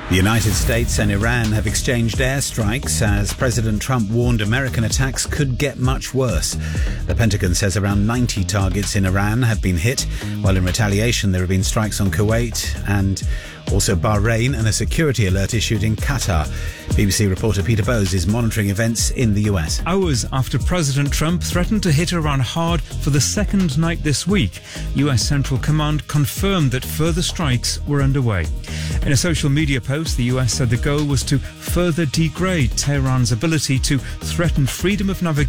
The United States and Iran have exchanged airstrikes as President Trump warned American attacks could get much worse. The Pentagon says around 90 targets in Iran have been hit, while in retaliation there have been strikes on Kuwait and also Bahrain and a security alert issued in Qatar. BBC reporter Peter Bowes is monitoring events in the US. Hours after President Trump threatened to hit Iran hard for the second night this week, US Central Command confirmed that further strikes were underway. In a social media post, the US said the goal was to further degrade Tehran's ability to threaten freedom of navigation